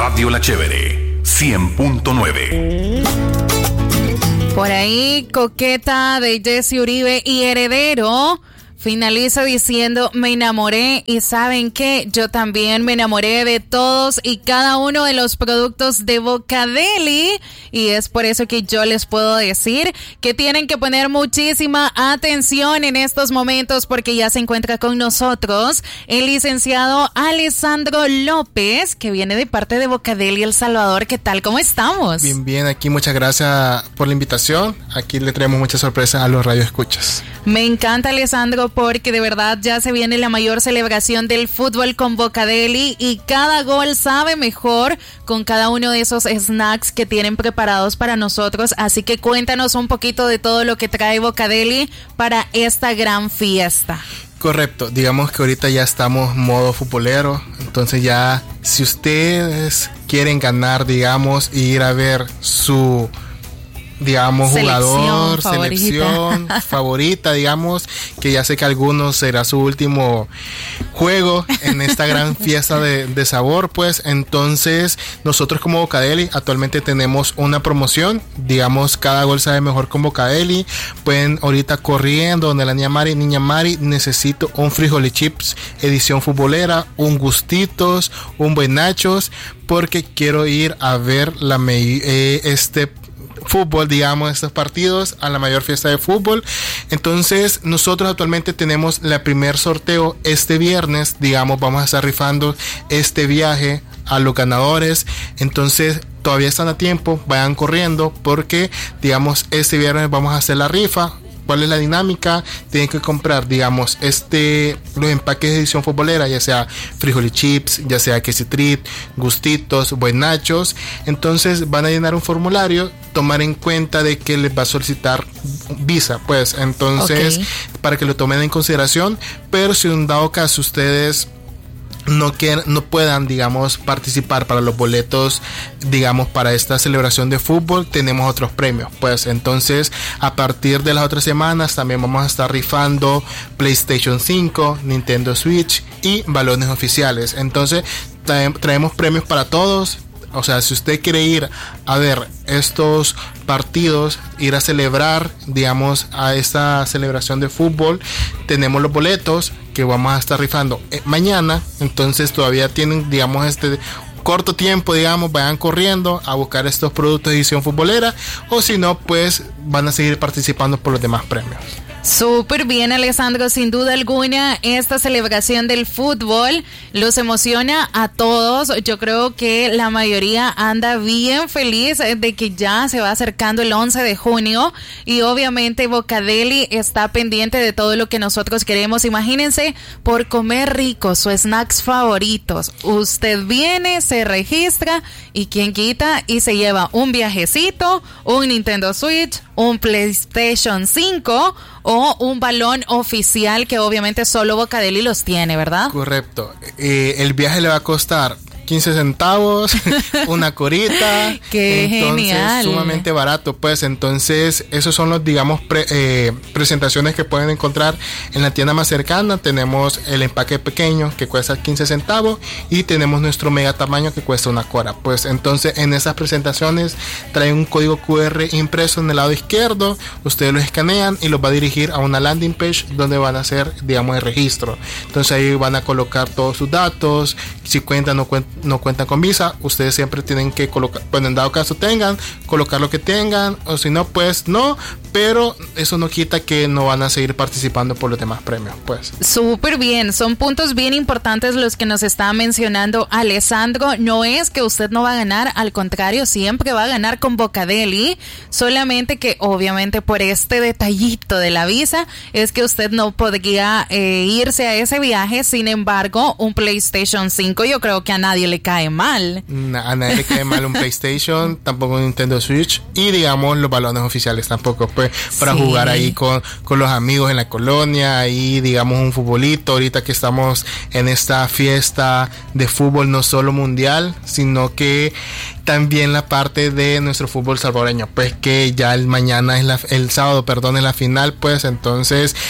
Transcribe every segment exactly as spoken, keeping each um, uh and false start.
Radio La Chévere, cien punto nueve. Por ahí, Coqueta de Jesse Uribe y Heredero finaliza diciendo: me enamoré, y ¿saben qué? Yo también me enamoré de todos y cada uno de los productos de Bocadeli, y es por eso que yo les puedo decir que tienen que poner muchísima atención en estos momentos, porque ya se encuentra con nosotros el licenciado Alessandro López, que viene de parte de Bocadeli El Salvador. ¿Qué tal? ¿Cómo estamos? Bien, bien, aquí muchas gracias por la invitación. Aquí le traemos muchas sorpresas a los radioescuchas. Me encanta, Alessandro, porque de verdad ya se viene la mayor celebración del fútbol con Bocadeli, y cada gol sabe mejor con cada uno de esos snacks que tienen preparados para nosotros. Así que cuéntanos un poquito de todo lo que trae Bocadeli para esta gran fiesta. Correcto, digamos que ahorita ya estamos modo futbolero, entonces ya si ustedes quieren ganar, digamos, y ir a ver su... digamos, selección jugador, favorita. selección favorita, digamos, que ya sé que algunos será su último juego en esta gran fiesta de, de sabor, pues. Entonces nosotros como Bocadeli actualmente tenemos una promoción, digamos, cada gol sabe mejor con Bocadeli. Pueden ahorita corriendo donde la niña Mari, niña Mari, necesito un frijol y chips edición futbolera, un Gustitos, un Buen Nachos, porque quiero ir a ver la eh, este fútbol, digamos, estos partidos a la mayor fiesta de fútbol. Entonces nosotros actualmente tenemos el primer sorteo este viernes, digamos, vamos a estar rifando este viaje a los ganadores. Entonces todavía están a tiempo, vayan corriendo, porque digamos este viernes vamos a hacer la rifa. ¿Cuál es la dinámica? Tienen que comprar, digamos, este los empaques de edición futbolera, ya sea frijol y chips, ya sea queso treat, Gustitos, Buen Nachos. Entonces van a llenar un formulario, tomar en cuenta de que les va a solicitar visa, pues, entonces, okay, para que lo tomen en consideración. Pero si en dado caso ustedes no quieran, no puedan, digamos, participar para los boletos, digamos, para esta celebración de fútbol, tenemos otros premios, pues. Entonces a partir de las otras semanas también vamos a estar rifando PlayStation cinco, Nintendo Switch y balones oficiales. Entonces trae, traemos premios para todos. O sea, si usted quiere ir a ver estos partidos, ir a celebrar, digamos, a esta celebración de fútbol, tenemos los boletos que vamos a estar rifando eh, mañana. Entonces todavía tienen, digamos, este corto tiempo, digamos, vayan corriendo a buscar estos productos de edición futbolera, o si no, pues van a seguir participando por los demás premios. Súper bien, Alessandro, sin duda alguna esta celebración del fútbol los emociona a todos. Yo creo que la mayoría anda bien feliz de que ya se va acercando el once de junio, y obviamente Bocadeli está pendiente de todo lo que nosotros queremos. Imagínense, por comer rico, sus snacks favoritos, usted viene, se registra y quien quita y se lleva un viajecito, un Nintendo Switch, un PlayStation cinco o un balón oficial, que obviamente solo Bocadeli los tiene, ¿verdad? Correcto. Eh, el viaje le va a costar quince centavos, una corita. ¡Qué entonces, genial! Sumamente barato, pues. Entonces, esos son los, digamos, pre, eh, presentaciones que pueden encontrar en la tienda más cercana. Tenemos el empaque pequeño que cuesta quince centavos y tenemos nuestro mega tamaño que cuesta una cora. Pues entonces, en esas presentaciones trae un código cu erre impreso en el lado izquierdo. Ustedes lo escanean y los va a dirigir a una landing page donde van a hacer, digamos, el registro. Entonces ahí van a colocar todos sus datos. Si cuentan o no cuentan no cuentan con visa, ustedes siempre tienen que colocar, bueno, en dado caso tengan, colocar lo que tengan, o si no, pues no, pero eso no quita que no van a seguir participando por los demás premios, pues. Súper bien, son puntos bien importantes los que nos está mencionando Alessandro. No es que usted no va a ganar, al contrario, siempre va a ganar con Bocadeli, solamente que obviamente por este detallito de la visa es que usted no podría eh, irse a ese viaje. Sin embargo, un PlayStation cinco yo creo que a nadie le cae mal. A nadie le cae mal un PlayStation, tampoco un Nintendo Switch, y digamos los balones oficiales tampoco, pues, para sí, jugar ahí con, con los amigos en la colonia, ahí digamos un futbolito, ahorita que estamos en esta fiesta de fútbol no solo mundial, sino que también la parte de nuestro fútbol salvadoreño, pues que ya el mañana es la, el sábado, perdón, es la final, pues entonces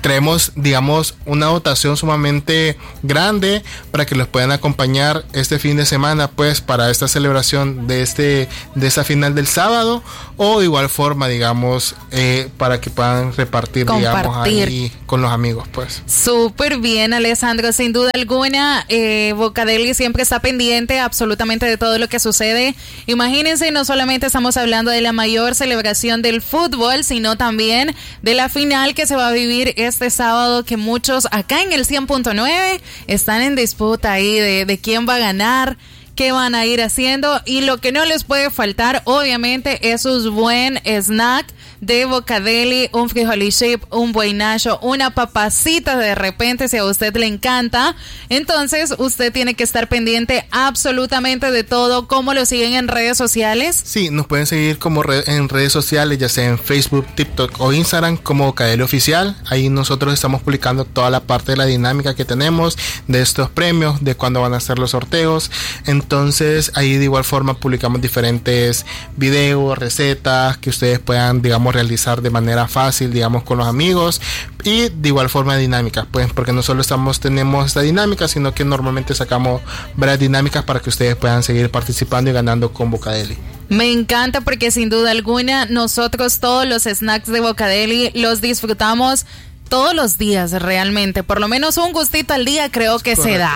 traemos, digamos, una dotación sumamente grande para que los puedan acompañar este fin de semana, pues, para esta celebración de este de esa final del sábado, o de igual forma, digamos, eh, para que puedan repartir, Compartir. digamos, ahí con los amigos, pues. Súper bien, Alessandro, sin duda alguna. eh, Bocadeli siempre está pendiente absolutamente de todo lo que sucede. Imagínense, no solamente estamos hablando de la mayor celebración del fútbol, sino también de la final que se va a vivir este sábado, que muchos acá en el cien punto nueve están en disputa ahí de, de quién va a ganar, qué van a ir haciendo, y lo que no les puede faltar obviamente es su buen snack de Bocadeli, un frijoli chip, un buenacho, una papacita de repente si a usted le encanta. Entonces usted tiene que estar pendiente absolutamente de todo. ¿Cómo lo siguen en redes sociales? Sí, nos pueden seguir como red, en redes sociales, ya sea en Facebook, TikTok o Instagram, como Bocadeli Oficial. Ahí nosotros estamos publicando toda la parte de la dinámica que tenemos, de estos premios, de cuándo van a ser los sorteos. Entonces ahí de igual forma publicamos diferentes videos, recetas que ustedes puedan, digamos, realizar de manera fácil, digamos, con los amigos, y de igual forma dinámicas, pues, porque no solo estamos tenemos esta dinámica, sino que normalmente sacamos varias dinámicas para que ustedes puedan seguir participando y ganando con Bocadeli. Me encanta, porque sin duda alguna nosotros todos los snacks de Bocadeli los disfrutamos todos los días realmente, por lo menos un gustito al día creo que Correcto. Se da.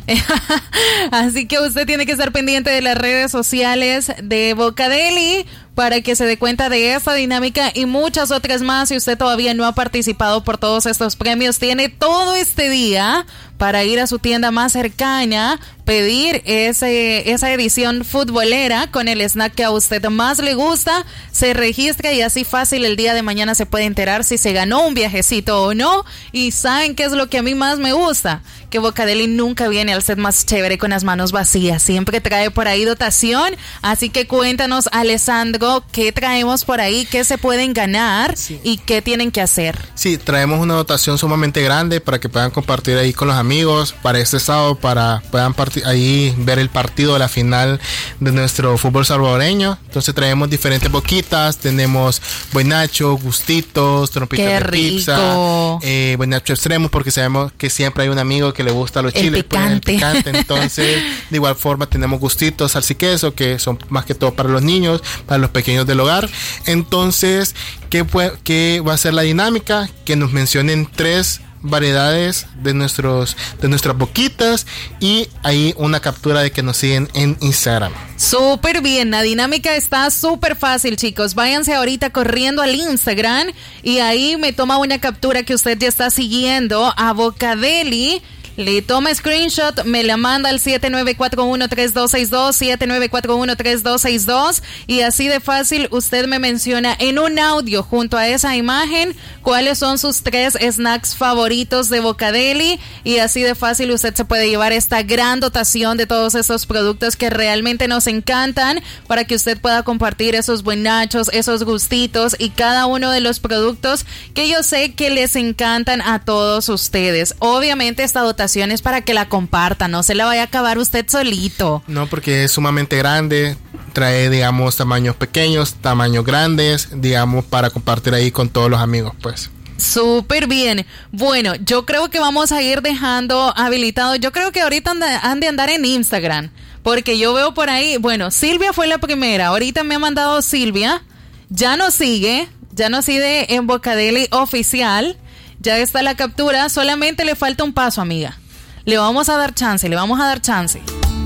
Así que usted tiene que estar pendiente de las redes sociales de Bocadeli para que se dé cuenta de esta dinámica y muchas otras más. Si usted todavía no ha participado por todos estos premios, tiene todo este día para ir a su tienda más cercana, pedir ese, esa edición futbolera con el snack que a usted más le gusta, se registra y así fácil el día de mañana se puede enterar si se ganó un viajecito o no. Y ¿saben qué es lo que a mí más me gusta? Que Bocadeli nunca viene al set más chévere con las manos vacías, siempre trae por ahí dotación. Así que cuéntanos, Alessandro, ¿qué traemos por ahí? ¿Qué se pueden ganar? Sí. ¿Y qué tienen que hacer? Sí, traemos una dotación sumamente grande para que puedan compartir ahí con los amigos para este sábado, para puedan partir ahí ver el partido de la final de nuestro fútbol salvadoreño. Entonces traemos diferentes boquitas, tenemos buenacho, gustitos, trompitas de pizza, eh, buenacho extremo, porque sabemos que siempre hay un amigo que le gusta los el chiles, picante. Pues, el picante. Entonces de igual forma tenemos gustitos, salsa y queso, que son más que todo para los niños, para los pequeños del hogar. Entonces, ¿qué, puede, qué va a ser la dinámica? Que nos mencionen tres variedades de nuestros de nuestras boquitas y ahí una captura de que nos siguen en Instagram. Súper bien, la dinámica está súper fácil, chicos. Váyanse ahorita corriendo al Instagram y ahí me toma una captura que usted ya está siguiendo a Bocadeli. Le toma screenshot, me la manda al siete nueve cuatro uno tres dos seis dos, siete nueve cuatro uno tres dos seis dos, y así de fácil usted me menciona en un audio junto a esa imagen cuáles son sus tres snacks favoritos de Bocadeli, y así de fácil usted se puede llevar esta gran dotación de todos esos productos que realmente nos encantan, para que usted pueda compartir esos buenachos, esos gustitos y cada uno de los productos que yo sé que les encantan a todos ustedes. Obviamente esta dotación es para que la compartan, no se la vaya a acabar usted solito. No, porque es sumamente grande, trae, digamos, tamaños pequeños, tamaños grandes, digamos, para compartir ahí con todos los amigos, pues. Súper bien. Bueno, yo creo que vamos a ir dejando habilitado, yo creo que ahorita anda, han de andar en Instagram, porque yo veo por ahí, bueno, Silvia fue la primera, ahorita me ha mandado Silvia, ya nos sigue, ya nos sigue en Bocadeli Oficial. Ya está la captura, solamente le falta un paso, amiga. Le vamos a dar chance, le vamos a dar chance.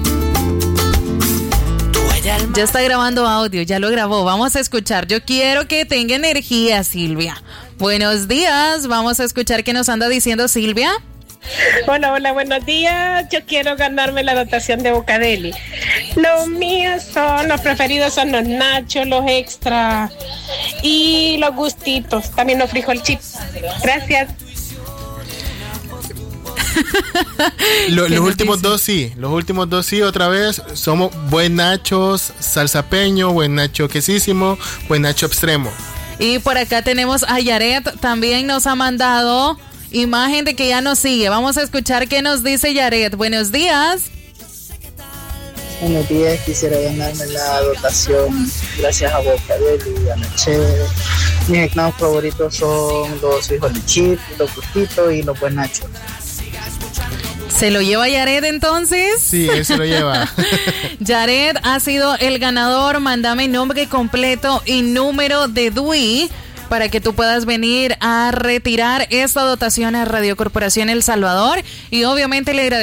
Ya está grabando audio, ya lo grabó. Vamos a escuchar. Yo quiero que tenga energía, Silvia. Buenos días, vamos a escuchar qué nos anda diciendo Silvia. Hola, hola, buenos días. Yo quiero ganarme la dotación de Bocadeli. Los míos son, los preferidos son los nachos, los extra y los gustitos. También los frijol chips. Gracias. Lo, los últimos dice? dos sí, los últimos dos sí, otra vez, somos buen nachos, salsa peño, buen nacho quesísimo, buen nacho extremo. Y por acá tenemos a Yaret, también nos ha mandado imagen de que ya nos sigue. Vamos a escuchar qué nos dice Yaret. Buenos días. Buenos días, quisiera ganarme la dotación gracias a Bocadeli y a Nachete. Mis snacks favoritos son los hijos de Chip, los Gustitos y los Buen Nacho. ¿Se lo lleva Yared entonces? Sí, él se lo lleva. Yared ha sido el ganador. Mándame nombre completo y número de D U I para que tú puedas venir a retirar esta dotación a Radio Corporación El Salvador. Y obviamente le agradecemos